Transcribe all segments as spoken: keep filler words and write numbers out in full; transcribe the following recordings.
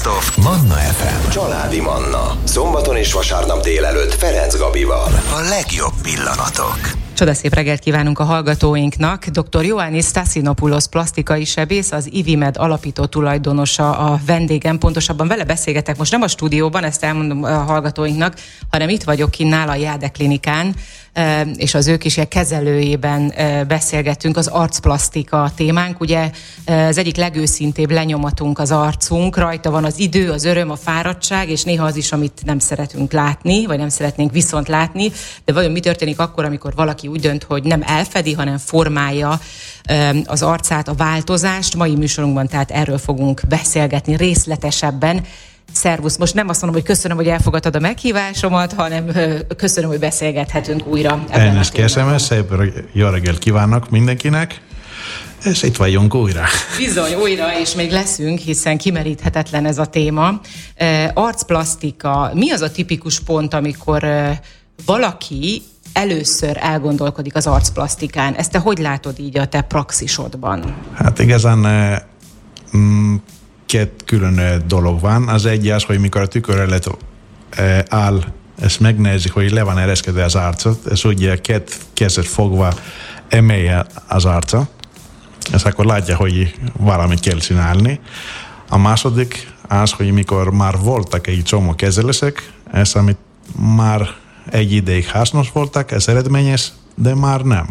Best of Manna ef em. Családi Manna. Szombaton és vasárnap délelőtt Ferenc Gabival. A legjobb pillanatok. Csodaszép reggelt kívánunk a hallgatóinknak. doktor Ioannis Stassinopoulos plastikai sebész, az IVIMED alapító tulajdonosa a vendégem. Pontosabban vele beszélgetek most nem a stúdióban, ezt elmondom a hallgatóinknak, hanem itt vagyok kint nála a Jáde Klinikán, és az ő kis kezelőjében beszélgettünk, az arcplasztika témánk. Ugye az egyik legőszintébb lenyomatunk az arcunk, rajta van az idő, az öröm, a fáradtság, és néha az is, amit nem szeretünk látni, vagy nem szeretnénk viszont látni, de vajon mi történik akkor, amikor valaki úgy dönt, hogy nem elfedi, hanem formálja az arcát, a változást. Mai műsorunkban tehát erről fogunk beszélgetni részletesebben. Szervusz, most nem azt mondom, hogy köszönöm, hogy elfogadtad a meghívásomat, hanem köszönöm, hogy beszélgethetünk újra. Én is köszönöm, szép jó reggelt kívánok mindenkinek, és itt vagyunk újra. Bizony, újra, és még leszünk, hiszen kimeríthetetlen ez a téma. Arcplasztika, mi az a tipikus pont, amikor valaki először elgondolkodik az arcplasztikán? Ezt te hogy látod így a te praxisodban? Hát igazán mm, két külön dolog van. Az egy az, hogy mikor a tükör előtt áll, ezt megnézik, hogy le van ereszkedve az arcot, és ugye két kezet fogva emelje az arca, és akkor látja, hogy valamit kell csinálni. A második az, hogy mikor már voltak egy csomó kezelések, ez, amit már egy ideig hasznos voltak, ez eredményes, de már nem.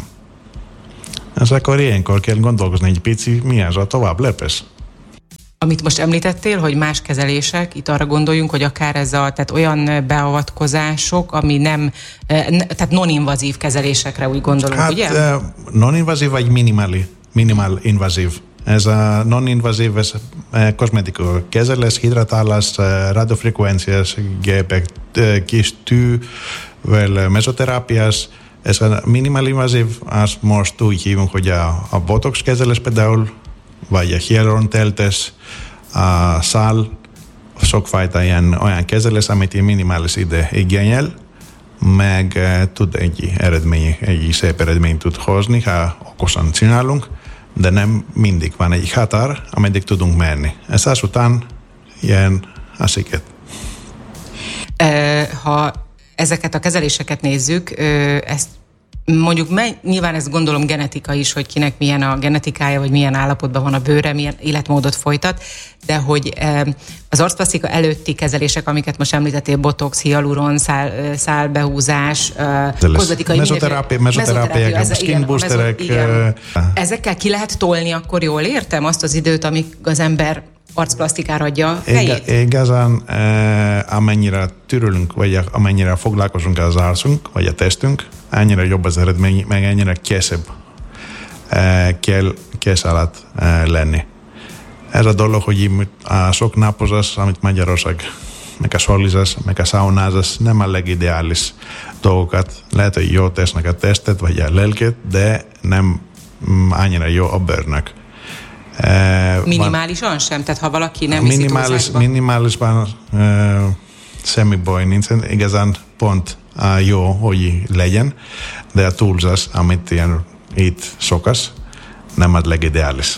És akkor ilyenkor kell gondolkozni egy pici, mi ez a tovább lépés. Amit most említettél, hogy más kezelések, itt arra gondoljunk, hogy akár ez a, tehát olyan beavatkozások, ami nem, tehát non-invazív kezelésekre úgy gondolunk, hát, ugye? Hát non-invazív vagy minimali, minimál invazív. Ez a non-invazív, ez kozmetikai kezelés, hidratálás, radiofrekvenciás gépek, kis tűvel mezoterápiás. Ez a minimál invazív, azt most úgy hívunk, hogy a, a botox kezelés például, vagy a hyaluronteltes, a szál, sokfajta ilyen olyan kezelés, amit egy minimális ide igényel, meg tud egy eredmény, egy szép eredményt tud hozni, ha okosan csinálunk, de nem mindig van egy határ, ameddig tudunk menni. Ez azután ilyen a sziket. Ha ezeket a kezeléseket nézzük, ezt mondjuk nyilván ezt gondolom genetika is, hogy kinek milyen a genetikája, vagy milyen állapotban van a bőre, milyen életmódot folytat, de hogy az arcplasztika előtti kezelések, amiket most említettél, botox, hialuron, szál, szálbehúzás, kozmetikai mezoterápia, mezoterápia, skin boosterek. Ezekkel ki lehet tolni, akkor jól értem azt az időt, amíg az ember arcplasztikára adja a fejét? Igazán, eh, amennyire türülünk, vagy amennyire foglalkozunk az arcunk, vagy a testünk, annyira jobb az eredmény, meg annyira később eh, kell kész alatt eh, lenni. Ez a dolog, hogy a sok napozás, amit Magyarország, meg a solizás, meg a saunázás, nem a legideális dolgokat. Lehet, hogy jó tesznek a testet, vagy a lelket, de nem mm, annyira jó a bőrnek. Uh, Minimálisan van, sem? Tehát ha valaki nem viszi túlzásba? Minimálisban uh, semmi baj nincsen. Igazán pont uh, jó, hogy legyen, de a túlzás, amit ilyen itt szokas, nem az legideális.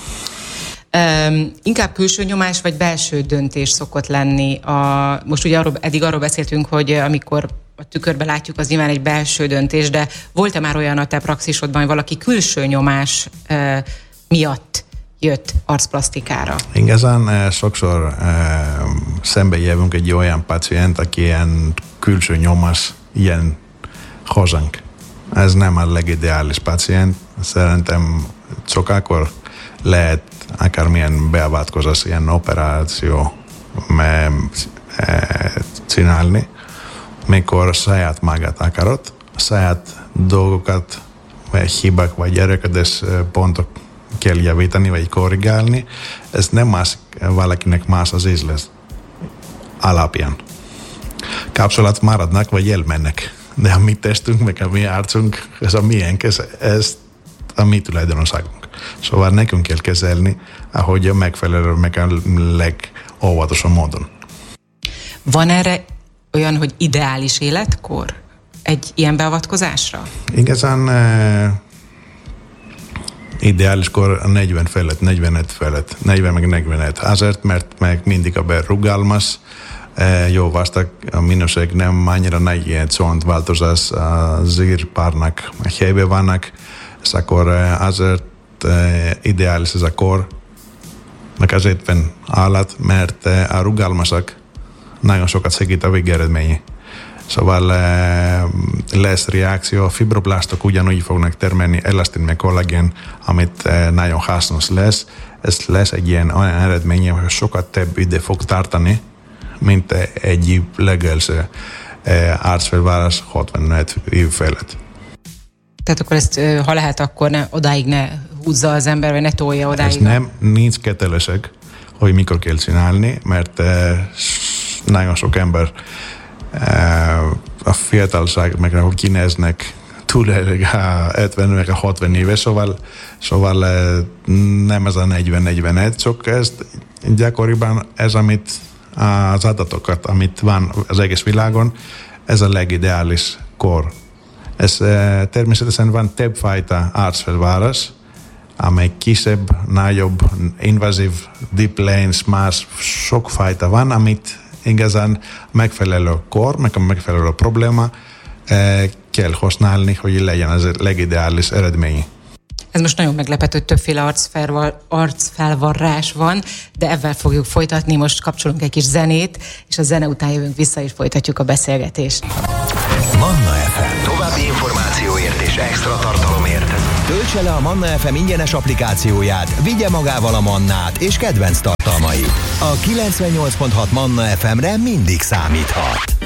Um, inkább külső nyomás vagy belső döntés szokott lenni. A, most ugye arról, eddig arról beszéltünk, hogy amikor a tükörbe látjuk, az nyilván egy belső döntés, de volt-e már olyan a te praxisodban, hogy valaki külső nyomás uh, miatt jött arcplasztikára? Igazán eh, sokszor eh, szembe jövünk egy olyan pacient, aki ilyen külső nyomás ilyen hozzánk. Ez nem a legideális pacient. Szerintem csak akkor lehet akármilyen beavatkozás, ilyen operáció me, eh, csinálni, mikor saját magát akarod, saját dolgokat, vagy hibák, vagy erekedés pontok kell javítani, vagy korrigálni. Ez nem más, valakinek más az ízlés alapján. Kapcsolat maradnak, vagy elmennek. De a mi testünk, meg a mi arcunk, ez a miénk, ez, ez a mi tulajdonságunk. Szóval nekünk kell kezelni, ahogy a megfelelő, meg a legóvatosabb módon. Van erre olyan, hogy ideális életkor egy ilyen beavatkozásra? Igazán Ideáliskor negyven felett, negyvenöt felett, negyven meg negyvenöt. Azért, mert meg mindig a ber rugalmas, jó vastag, a minőség nem annyira nagy ilyen csontváltozás az írpárnak helyben vannak, és akkor azért ideális ez a kor, meg az ötven állat, mert a rugalmasak nagyon sokat segít a végeredménye. Szóval lesz reakció, a fibroblasztok ugyanúgy fognak termelni elasztin meg kollagén, amit nagyon hasznos lesz. Ez lesz egy ilyen olyan eredménye, hogy sokat több ide fog tartani, mint egy legelső arcfelvárás hatvanöt év felett. Tehát akkor ezt, ha lehet, akkor ne, odáig ne húzza az ember, vagy ne tolja odáig. Ez nem, nincs kötelező, hogy mikor kell csinálni, mert eh, nagyon sok ember eh, a fiatalság meg ahogy kinéznek túl a ötven meg a hatvan éves, szóval, szóval eh, nem ez a negyven negyvenöt, csak ez gyakoriban ez, amit az adatokat, amit van az egész világon, ez a legideális kor. Ez eh, természetesen van több fajta arcfelvárás, amely kisebb, nagyobb, invazív, deep lanes, más sok fajta van, amit igazán megfelelő kor, meg a megfelelő probléma eh, kell használni, hogy legyen az a legideális eredmény. Ez most nagyon meglepett, hogy többféle arcfelvar, arcfelvarrás van, de ebben fogjuk folytatni. Most kapcsolunk egy kis zenét, és a zene után jövünk vissza, és folytatjuk a beszélgetést. Manna ef em. További információért és extra tartalomért töltse le a Manna ef em ingyenes applikációját, vigye magával a Mannát és kedvenc tartalmait. A kilencvennyolc pont hat Manna ef emre mindig számíthat.